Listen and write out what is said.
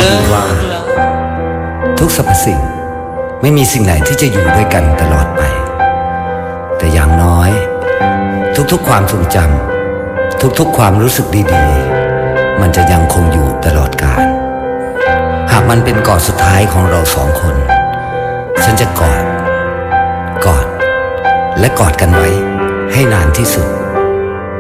นี้ว่าทุกสรรพสิ่งไม่มีสิ่งไหนที่จะอยู่ด้วยกันตลอดไปแต่อย่างน้อยทุกๆความทรงจำทุกๆความรู้สึกดีๆมันจะยังคงอยู่ตลอดกาลหากมันเป็นกอดสุดท้ายของเราสองคนฉันจะกอดและกอดกันไว้ให้นานที่สุด